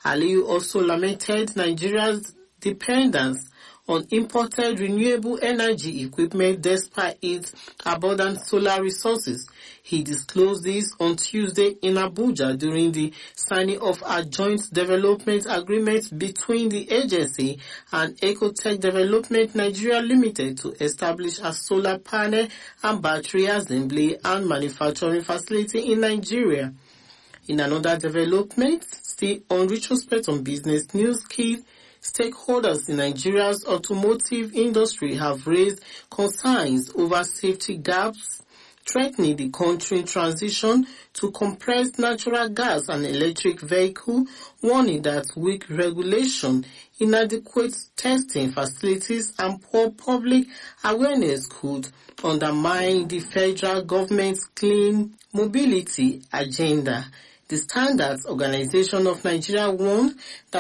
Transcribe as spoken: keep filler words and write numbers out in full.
Aliyu also lamented Nigeria's dependence on imported renewable energy equipment despite its abundant solar resources. He disclosed this on Tuesday in Abuja during the signing of a joint development agreement between the agency and Ecotech Development Nigeria Limited to establish a solar panel and battery assembly and manufacturing facility in Nigeria. In another development, still on retrospect on business news, key stakeholders in Nigeria's automotive industry have raised concerns over safety gaps threatening the country's transition to compressed natural gas and electric vehicle, warning that weak regulation, inadequate testing facilities, and poor public awareness could undermine the federal government's clean mobility agenda. The Standards Organization of Nigeria warned that